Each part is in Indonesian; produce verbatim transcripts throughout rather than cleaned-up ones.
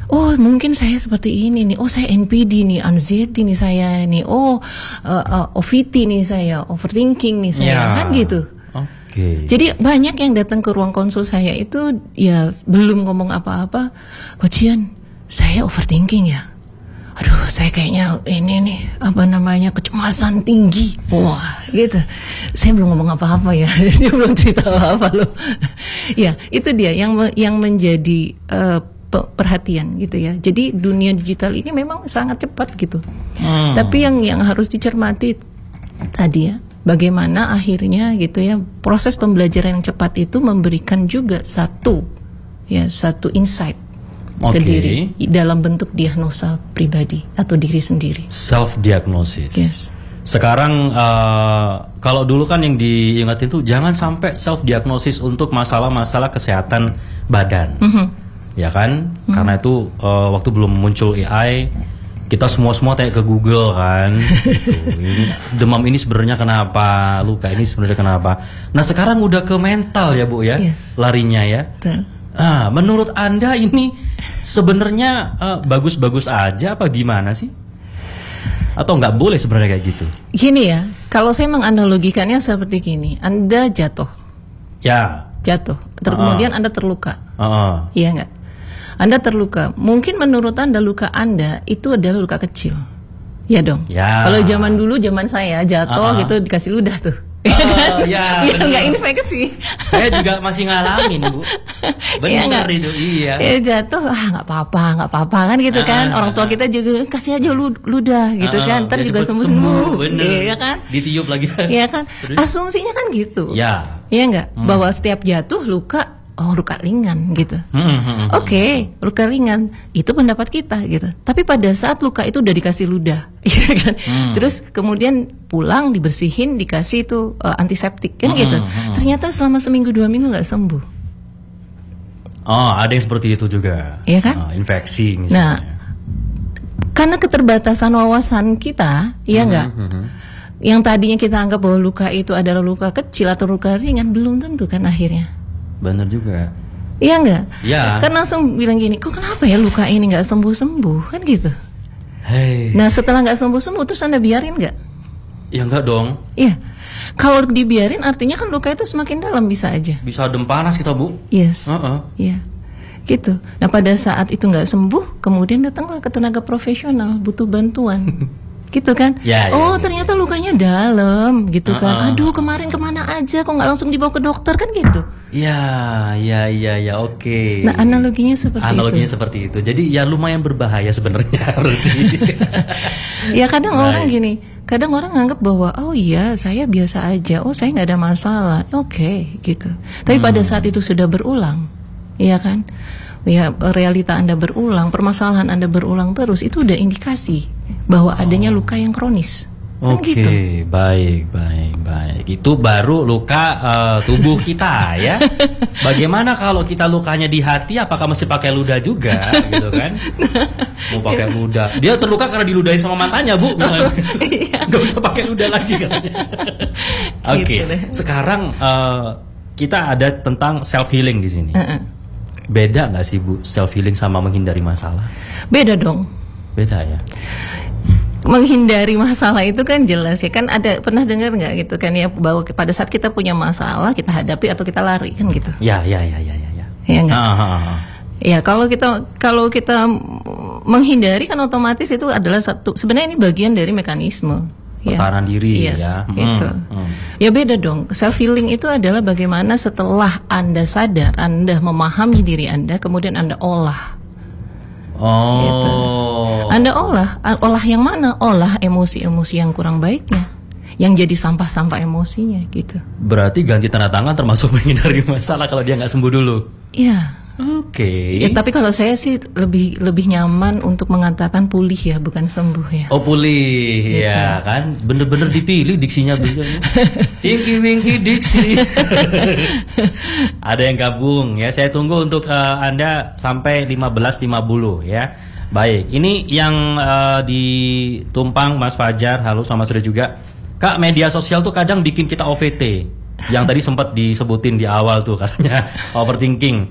oh mungkin saya seperti ini nih, oh saya N P D nih, anxiety nih saya nih, oh uh, uh, O V T nih saya, overthinking nih saya, yeah. kan gitu. Oke. Okay. Jadi banyak yang datang ke ruang konsul saya itu ya belum ngomong apa-apa, Coach Ian, saya overthinking ya. Aduh, saya kayaknya ini nih apa namanya kecemasan tinggi, wah gitu. Saya belum ngomong apa-apa ya, dia belum cerita apa-apa loh. Ya itu dia yang yang menjadi uh, perhatian gitu ya. Jadi dunia digital ini memang sangat cepat gitu. Hmm. Tapi yang yang harus dicermati tadi ya, bagaimana akhirnya gitu ya proses pembelajaran yang cepat itu memberikan juga satu ya satu insight okay. ke diri dalam bentuk diagnosa pribadi atau diri sendiri. Self diagnosis. Yes. Sekarang uh, kalau dulu kan yang diingatin tuh jangan sampai self diagnosis untuk masalah-masalah kesehatan badan. Mm-hmm. Ya kan, hmm. karena itu uh, waktu belum muncul A I, kita semua-semua tanya ke Google kan, gitu. Ini, demam ini sebenarnya kenapa, luka ini sebenarnya kenapa. Nah sekarang udah ke mental ya Bu ya, yes. larinya ya. Betul. Ah, menurut Anda ini sebenarnya uh, bagus-bagus aja apa gimana sih? Atau nggak boleh sebenarnya kayak gitu? Gini ya, kalau saya menganalogikannya seperti gini, Anda jatuh, ya, jatuh, terus uh-uh. kemudian Anda terluka, uh-uh. iya nggak? Anda terluka, mungkin menurut Anda luka Anda itu adalah luka kecil, ya dong. Ya. Kalau zaman dulu, zaman saya jatuh uh-huh. gitu dikasih ludah tuh, oh, ya, biar nggak infeksi. Saya juga masih ngalamin Bu, benar ya, itu iya. Ya jatuh, ah nggak apa-apa, nggak apa-apa kan gitu uh, kan. Orang tua kita juga kasih aja ludah gitu uh, kan, ntar juga sembuh-sembuh, iya kan? Ditiup lagi, ya kan? Terus? Asumsinya kan gitu, ya, ya nggak, hmm. bahwa setiap jatuh luka. Oh luka ringan gitu. Hmm, hmm, hmm. Oke, okay, luka ringan itu pendapat kita gitu. Tapi pada saat luka itu udah dikasih ludah, ya kan. Hmm. Terus kemudian pulang dibersihin, dikasih itu uh, antiseptik kan hmm, gitu. Hmm. Ternyata selama seminggu dua minggu nggak sembuh. Oh ada yang seperti itu juga. Iya kan? Uh, infeksi misalnya. Nah, karena keterbatasan wawasan kita, ya nggak. Hmm, hmm, hmm. Yang tadinya kita anggap bahwa luka itu adalah luka kecil atau luka ringan, belum tentu kan akhirnya. Bener juga. Iya enggak? Iya. Kan langsung bilang gini, kok kenapa ya luka ini nggak sembuh-sembuh kan gitu. Hey. Nah setelah nggak sembuh-sembuh terus Anda biarin nggak? Ya enggak dong. Iya. Kalau dibiarin artinya kan luka itu semakin dalam bisa aja. Bisa adem panas kita Bu. Yes. Uh-uh. Iya. Gitu. Nah pada saat itu nggak sembuh, kemudian datanglah ke tenaga profesional butuh bantuan. Gitu kan, ya, oh ya, ternyata ya. lukanya dalam, gitu uh-uh. kan. Aduh kemarin kemana aja, kok nggak langsung dibawa ke dokter kan gitu. Ya, ya, ya, ya, oke. Okay. Nah analoginya seperti analoginya itu. seperti itu. Jadi ya lumayan berbahaya sebenarnya. Ya kadang Baik. orang gini, kadang orang nganggap bahwa oh iya saya biasa aja, oh saya nggak ada masalah, oke okay, gitu. Tapi hmm. pada saat itu sudah berulang, iya kan? Ya realita Anda berulang, permasalahan Anda berulang terus, itu udah indikasi bahwa adanya oh. luka yang kronis. Oke, okay, gitu. baik, baik, baik. Itu baru luka uh, tubuh kita ya. Bagaimana kalau kita lukanya di hati? Apakah mesti pakai ludah juga, gitu kan? Mau pakai ludah? Dia terluka karena diludahin sama mantannya Bu. Oh, iya. Gak usah pakai ludah lagi katanya. Oke, okay. gitu sekarang uh, kita ada tentang self healing di sini. Uh-uh. Beda nggak sih Bu self healing sama menghindari masalah? Beda dong. Beda ya. Menghindari masalah itu kan jelas ya kan, ada pernah dengar nggak gitu kan ya bahwa pada saat kita punya masalah kita hadapi atau kita lari kan gitu. Ya ya ya ya ya. Ya, ya nggak. Ah, ah, ah. Ya kalau kita kalau kita menghindari kan otomatis itu adalah satu, sebenarnya ini bagian dari mekanisme. Pertahanan ya. diri yes, ya. Gitu. Hmm, hmm. Ya beda dong. Self healing itu adalah bagaimana setelah Anda sadar, Anda memahami diri Anda, kemudian Anda olah. Oh. Gitu. Anda olah, olah yang mana? Olah emosi-emosi yang kurang baiknya, yang jadi sampah-sampah emosinya gitu. Berarti ganti tanda tangan termasuk menghindari masalah kalau dia nggak sembuh dulu. Iya. Oke. Okay. Ya, tapi kalau saya sih lebih lebih nyaman untuk mengatakan pulih ya, bukan sembuh ya. Oh pulih, gitu. Ya kan, bener-bener dipilih diksinya beliau. Tinky Winky Diksi. Ada yang gabung ya. Saya tunggu untuk uh, Anda sampai lima belas lima puluh ya. Baik, ini yang uh, di Tumpang Mas Fajar, halo selamat sore juga. Kak, media sosial tuh kadang bikin kita O V T. Yang tadi sempat disebutin di awal tuh katanya overthinking.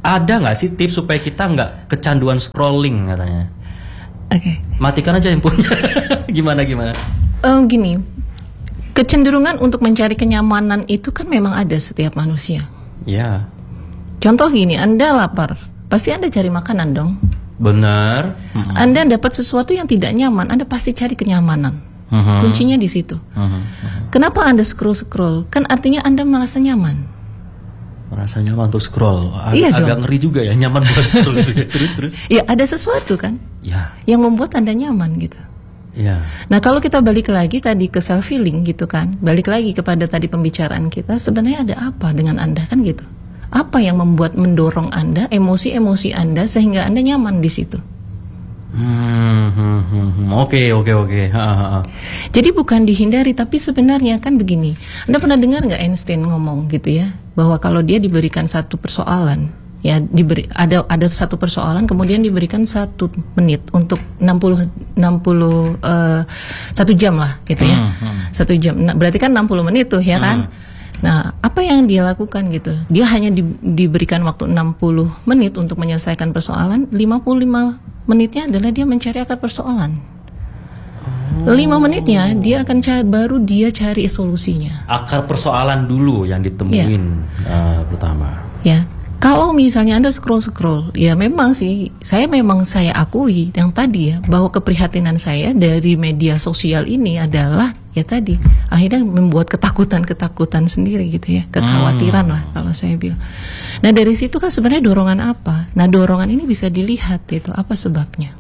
ada nggak sih tips supaya kita nggak kecanduan scrolling katanya? Oke. Okay. Matikan aja handphonenya. Gimana gimana? Uh, gini, kecenderungan untuk mencari kenyamanan itu kan memang ada setiap manusia. Ya. Contoh gini, Anda lapar, pasti Anda cari makanan dong. Benar. Mm-hmm. Anda dapat sesuatu yang tidak nyaman, Anda pasti cari kenyamanan. Mm-hmm. Kuncinya di situ. Mm-hmm. Kenapa Anda scroll scroll? Kan artinya Anda merasa nyaman. Merasa nyaman untuk scroll. Ag- iya agak dong. ngeri juga ya nyaman buat scroll gitu. Terus terus. Ya ada sesuatu kan ya. yang membuat Anda nyaman gitu. Ya. Nah kalau kita balik lagi tadi ke self healing gitu kan, balik lagi kepada tadi pembicaraan kita, sebenarnya ada apa dengan Anda kan gitu? Apa yang membuat mendorong Anda, emosi-emosi Anda sehingga Anda nyaman di situ? Hmm, hmm, hmm, hmm. Oke, oke, oke. Ha, ha, ha. Jadi bukan dihindari, tapi sebenarnya kan begini. Anda pernah dengar nggak Einstein ngomong gitu ya, bahwa kalau dia diberikan satu persoalan, ya diberi ada ada satu persoalan, kemudian diberikan satu menit untuk enam puluh enam puluh uh, satu jam lah gitu ya, hmm, hmm. satu jam. Nah, berarti kan enam puluh menit tuh ya kan. Hmm. Nah, apa yang dia lakukan gitu? Dia hanya di, diberikan waktu enam puluh menit untuk menyelesaikan persoalan, lima puluh lima menitnya adalah dia mencari akar persoalan. Oh. lima menitnya dia akan cari, baru dia cari solusinya. Akar persoalan dulu yang ditemuin ya. uh, pertama. Ya. Kalau misalnya Anda scroll-scroll, ya memang sih, saya memang saya akui yang tadi ya, bahwa keprihatinan saya dari media sosial ini adalah ya tadi, akhirnya membuat ketakutan-ketakutan sendiri gitu ya, kekhawatiran hmm. lah kalau saya bilang. Nah dari situ kan sebenarnya dorongan apa? Nah dorongan ini bisa dilihat itu, apa sebabnya?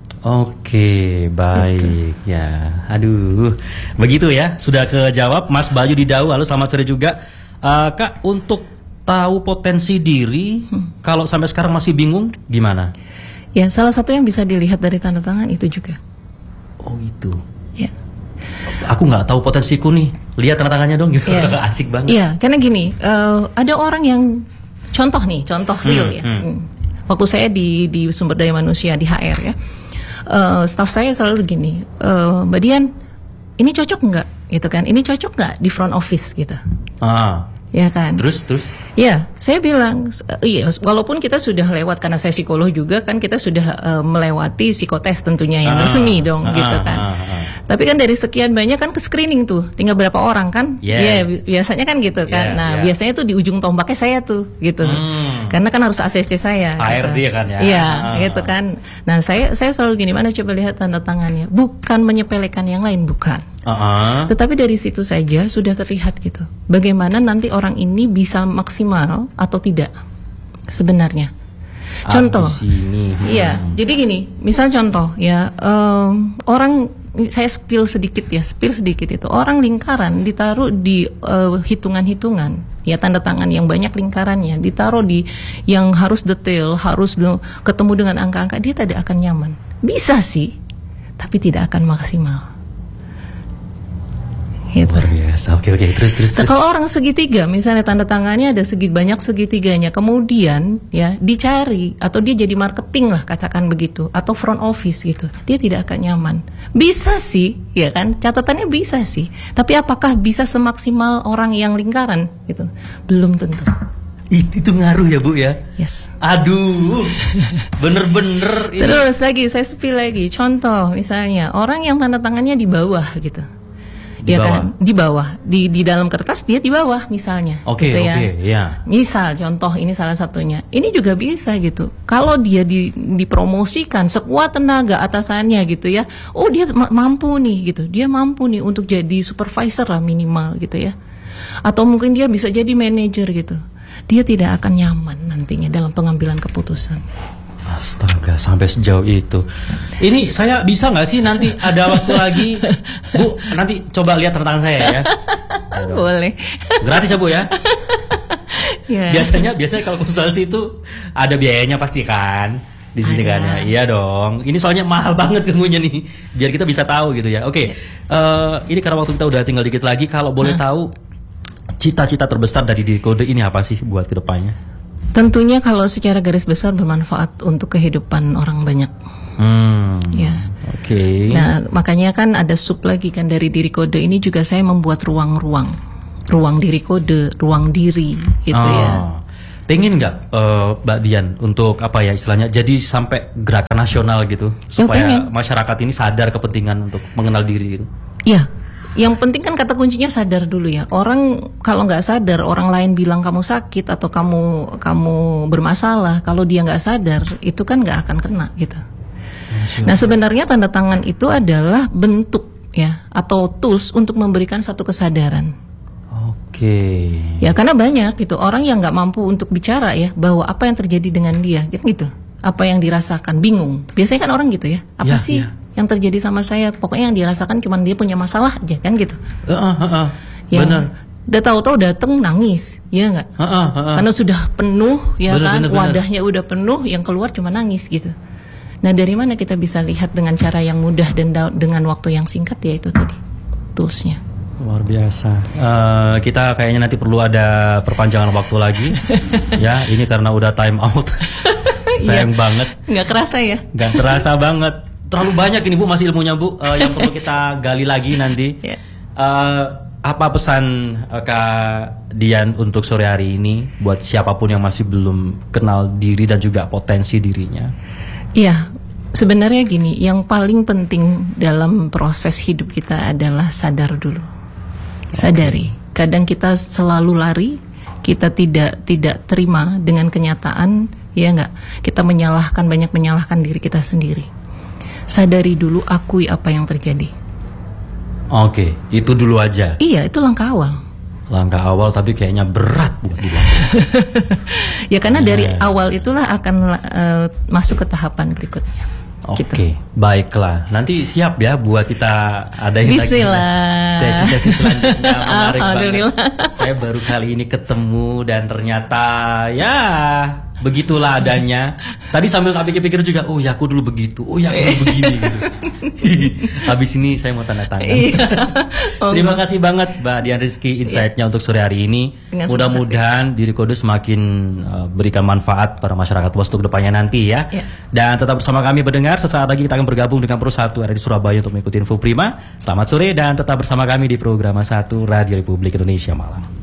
Oke, baik gitu. Ya. Aduh, begitu ya, sudah kejawab Mas Bayu di Dau. Halo, selamat sore juga. uh, Kak, untuk tahu potensi diri, hmm. kalau sampai sekarang masih bingung, gimana? Ya, salah satu yang bisa dilihat dari tanda tangan itu juga. Oh itu. Ya. Aku nggak tahu potensiku nih. Lihat tanda tangannya dong, gitu. Ya. Asik banget. Iya, karena gini, uh, ada orang yang contoh nih, contoh real hmm, ya. Hmm. Hmm. Waktu saya di di sumber daya manusia di H R ya, uh, staff saya selalu gini, uh, Mbak Dian, ini cocok nggak? Gitu kan? Ini cocok nggak di front office gitu? Ah. Ya kan. Terus terus. Ya, saya bilang, iya, walaupun kita sudah lewat karena saya psikolog juga kan kita sudah uh, melewati psikotes tentunya yang ah, resmi dong, ah, gitu kan. Ah, ah. Tapi kan dari sekian banyak kan ke screening tuh, tinggal berapa orang kan? Yes. Ya biasanya kan gitu kan. Yeah, nah yeah. biasanya tuh di ujung tombaknya saya tuh, gitu. Hmm. Karena kan harus A C C saya. H R D gitu. Kan ya. Iya, ah. gitu kan. Nah saya saya selalu gini, mana coba lihat tanda tangannya. Bukan menyepelekan yang lain, bukan. Uh-huh. Tetapi dari situ saja sudah terlihat gitu. Bagaimana nanti orang ini bisa maksimal atau tidak sebenarnya. Contoh, iya. Jadi gini, misal contoh ya, um, orang saya spill sedikit ya, spill sedikit itu orang lingkaran ditaruh di uh, hitungan-hitungan, ya tanda tangan yang banyak lingkarannya ditaruh di yang harus detail, harus do, ketemu dengan angka-angka, dia tidak akan nyaman. Bisa sih, tapi tidak akan maksimal. Gitu. Luar biasa. Oke oke terus terus. Nah, terus. kalau orang segitiga, misalnya tanda tangannya ada segi banyak segitiganya, kemudian ya dicari atau dia jadi marketing lah katakan begitu, atau front office gitu, dia tidak akan nyaman. Bisa sih, ya kan? Catatannya bisa sih. Tapi apakah bisa semaksimal orang yang lingkaran gitu? Belum tentu. Itu, itu ngaruh ya Bu ya? Yes. Aduh, bener-bener. Ini. Terus lagi saya spill lagi. Contoh misalnya orang yang tanda tangannya di bawah gitu. Di ya bawah. kan di bawah di di dalam kertas dia di bawah misalnya. Oke gitu ya. oke ya. Misal contoh ini salah satunya. Ini juga bisa gitu. Kalau dia di, dipromosikan sekuat tenaga atasannya gitu ya. Oh dia ma- mampu nih gitu. Dia mampu nih untuk jadi supervisor lah minimal gitu ya. Atau mungkin dia bisa jadi manajer gitu. Dia tidak akan nyaman nantinya dalam pengambilan keputusan. Astaga, sampai sejauh itu. Ini saya bisa nggak sih nanti ada waktu lagi, Bu? Nanti coba lihat tanda tangan saya ya. Ya boleh. Gratis ya Bu ya. Yeah. Biasanya biasanya kalau konsultasi itu ada biayanya pasti kan di sini kan ya. Iya dong. Ini soalnya mahal banget ilmunya nih. Biar kita bisa tahu gitu ya. Oke. Okay. Uh, ini karena waktu kita udah tinggal dikit lagi. Kalau boleh nah. tahu cita-cita terbesar dari Dirikode ini apa sih buat kedepannya? Tentunya kalau secara garis besar bermanfaat untuk kehidupan orang banyak. Hmm, ya. Oke. Okay. Nah, makanya kan ada sub lagi kan dari Dirikode ini juga saya membuat ruang-ruang, ruang Dirikode, ruang diri, gitu oh, ya. pengen nggak uh, Mbak Dian untuk apa ya istilahnya jadi sampai gerakan nasional gitu supaya pengen. masyarakat ini sadar kepentingan untuk mengenal diri gitu? Iya, yang penting kan kata kuncinya sadar dulu ya. Orang kalau nggak sadar, orang lain bilang kamu sakit atau kamu kamu bermasalah, kalau dia nggak sadar itu kan nggak akan kena gitu. Masya. Nah sebenarnya tanda tangan itu adalah bentuk ya atau tools untuk memberikan satu kesadaran. Oke. Ya karena banyak gitu orang yang nggak mampu untuk bicara ya bahwa apa yang terjadi dengan dia gitu, apa yang dirasakan, bingung. Biasanya kan orang gitu ya, apa ya, sih ya. yang terjadi sama saya? Pokoknya yang dirasakan cuma dia punya masalah aja kan gitu. Uh, uh, uh, uh. Ya, benar. Udah tahu-tahu datang nangis, ya nggak? Uh, uh, uh, uh. Karena sudah penuh ya bener, kan, bener, bener. wadahnya udah penuh, yang keluar cuma nangis gitu. Nah dari mana kita bisa lihat dengan cara yang mudah dan dengan waktu yang singkat ya itu tadi toolsnya. Luar biasa. Uh, kita kayaknya nanti perlu ada perpanjangan waktu lagi. Ya, ini karena udah time out. Sayang banget. Nggak kerasa ya? Nggak terasa banget. Terlalu banyak ini Bu, masih ilmunya Bu. Uh, yang perlu kita gali lagi nanti. Yeah. Uh, apa pesan uh, Kak Dian untuk sore hari ini buat siapapun yang masih belum kenal diri dan juga potensi dirinya? Iya. Sebenarnya gini, yang paling penting dalam proses hidup kita adalah sadar dulu. Sadari, kadang kita selalu lari, kita tidak tidak terima dengan kenyataan, ya enggak? Kita menyalahkan, banyak menyalahkan diri kita sendiri. Sadari dulu, akui apa yang terjadi. Oke, itu dulu aja. Iya, itu langkah awal. Langkah awal tapi kayaknya berat buat dilakukan. Ya karena Ya. dari awal itulah akan uh, masuk ke tahapan berikutnya. Oke, Gitu. baiklah. Nanti siap ya buat kita adain lagi Bismillah. sesi-sesi selanjutnya. Menarik Alhamdulillah. banget. Saya baru kali ini ketemu dan ternyata ya begitulah adanya. Tadi sambil tak pikir-pikir juga, oh ya aku dulu begitu, oh ya aku dulu begini gitu. Habis ini saya mau tanda tangan. Iya. Oh, Terima kasih banget Mbak Dian Rizky insight-nya untuk sore hari ini. Dengan Mudah-mudahan Diri Kode semakin uh, berikan manfaat pada masyarakat luas untuk depannya nanti ya. Ya. Dan tetap bersama kami pendengar, sesaat lagi kita akan bergabung dengan Pro satu ada di Surabaya untuk mengikuti Info Prima. Selamat sore dan tetap bersama kami di Program satu Radio Republik Indonesia Malang.